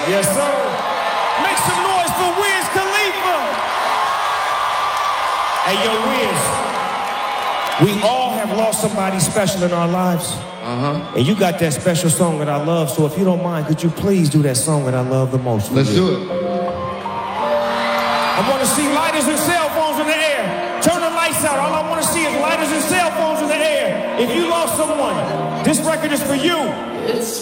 Yes, sir. Make some noise for Wiz Khalifa. Hey, yo, Wiz. We all have lost somebody special in our lives. And you got that special song that I love. So if you don't mind, could you please do that song that I love the most? Let's do it. I want to see lighters and cell phones in the air. Turn the lights out. All I want to see is lighters and cell phones in the air. If you lost someone, this record is for you.